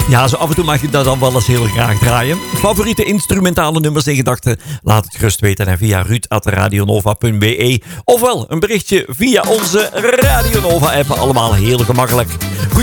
Ja, zo af en toe mag je dat dan wel eens heel graag draaien. Favoriete instrumentale nummers in gedachten? Laat het gerust weten en via ruud@radionova.be. Ofwel een berichtje via onze Radio Nova app. Allemaal heel gemakkelijk.